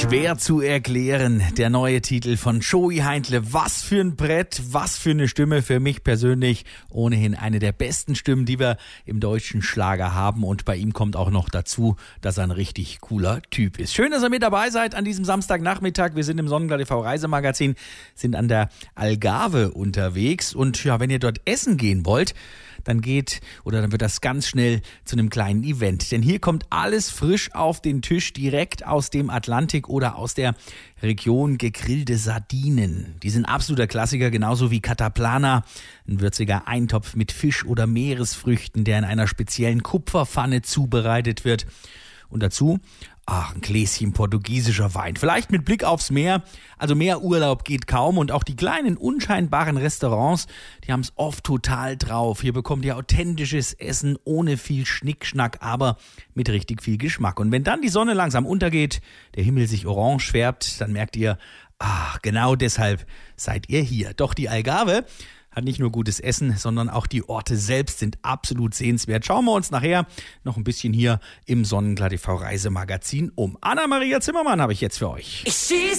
Schwer zu erklären, der neue Titel von Joey Heindle. Was für ein Brett, was für eine Stimme, für mich persönlich ohnehin eine der besten Stimmen, die wir im deutschen Schlager haben. Und bei ihm kommt auch noch dazu, dass er ein richtig cooler Typ ist. Schön, dass ihr mit dabei seid an diesem Samstagnachmittag. Wir sind im Sonnenklar TV Reisemagazin, sind an der Algarve unterwegs. Und ja, wenn ihr dort essen gehen wollt, dann wird das ganz schnell zu einem kleinen Event. Denn hier kommt alles frisch auf den Tisch, direkt aus dem Atlantik oder aus der Region gegrillte Sardinen. Die sind absoluter Klassiker, genauso wie Cataplana, ein würziger Eintopf mit Fisch oder Meeresfrüchten, der in einer speziellen Kupferpfanne zubereitet wird. Und dazu ein Gläschen portugiesischer Wein. Vielleicht mit Blick aufs Meer. Also mehr Urlaub geht kaum. Und auch die kleinen, unscheinbaren Restaurants, die haben es oft total drauf. Hier bekommt ihr authentisches Essen ohne viel Schnickschnack, aber mit richtig viel Geschmack. Und wenn dann die Sonne langsam untergeht, der Himmel sich orange färbt, dann merkt ihr, genau deshalb seid ihr hier. Doch die Algarve hat nicht nur gutes Essen, sondern auch die Orte selbst sind absolut sehenswert. Schauen wir uns nachher noch ein bisschen hier im Sonnenklar TV Reisemagazin um. Anna-Maria Zimmermann habe ich jetzt für euch. Ich schieß